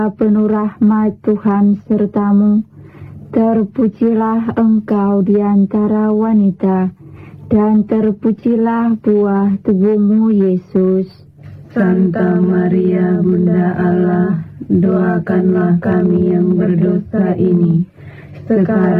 penuh rahmat Tuhan sertamu. Terpujilah engkau di antara wanita, dan terpujilah buah tubuhmu Yesus. Santa Maria Bunda Allah, doakanlah kami yang berdosa ini, sekarang